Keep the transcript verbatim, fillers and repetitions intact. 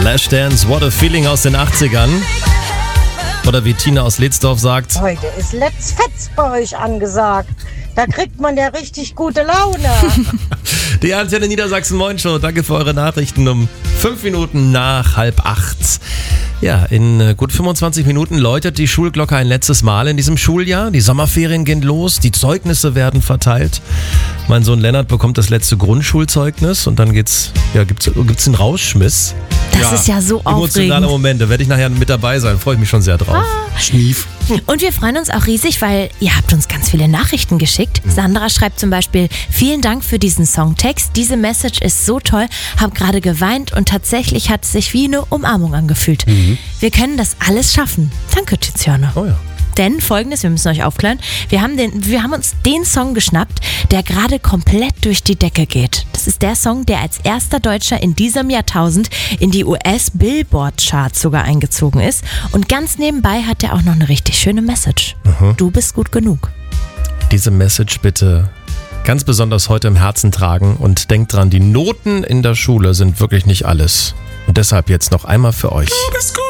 Flashdance, What a Feeling aus den achtzigern. Oder wie Tina aus Letzdorf sagt: Heute ist Let's Fetz bei euch angesagt. Da kriegt man ja richtig gute Laune. Die Antenne Niedersachsen Moin Show. Danke für eure Nachrichten um fünf Minuten nach halb acht. Ja, in gut fünfundzwanzig Minuten läutet die Schulglocke ein letztes Mal in diesem Schuljahr. Die Sommerferien gehen los, die Zeugnisse werden verteilt. Mein Sohn Lennart bekommt das letzte Grundschulzeugnis und dann geht's, ja, gibt's, gibt's einen Rausschmiss. Das ja, ist ja so emotionale aufregend. Emotionale Momente, werde ich nachher mit dabei sein, freue ich mich schon sehr drauf. Ah. Schnief. Und wir freuen uns auch riesig, weil ihr habt uns ganz viele Nachrichten geschickt. Mhm. Sandra schreibt zum Beispiel: Vielen Dank für diesen Songtext. Diese Message ist so toll. Hab gerade geweint und tatsächlich hat es sich wie eine Umarmung angefühlt. Mhm. Wir können das alles schaffen. Danke, Tiziana. Oh ja. Denn Folgendes, wir müssen euch aufklären, wir haben, den, wir haben uns den Song geschnappt, der gerade komplett durch die Decke geht. Das ist der Song, der als erster Deutscher in diesem Jahrtausend in die U S-Billboard-Charts sogar eingezogen ist. Und ganz nebenbei hat er auch noch eine richtig schöne Message. Mhm. Du bist gut genug. Diese Message bitte ganz besonders heute im Herzen tragen und denkt dran, die Noten in der Schule sind wirklich nicht alles. Und deshalb jetzt noch einmal für euch. Du bist gut.